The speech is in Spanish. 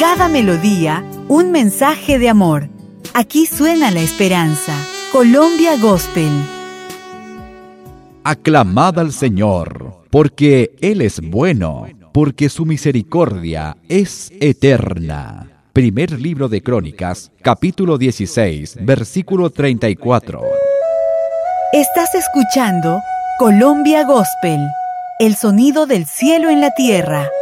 cada melodía, un mensaje de amor. Aquí suena la esperanza. Colombia Gospel. Aclamad al Señor, porque Él es bueno, porque su misericordia es eterna. Primer libro de Crónicas, capítulo 16, versículo 34. Estás escuchando Colombia Gospel, el sonido del cielo en la tierra.